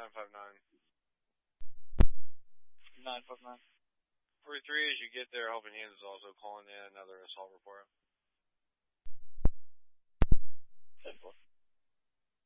959. 959. 43, as you get there, Helping Hands is also calling in another assault report.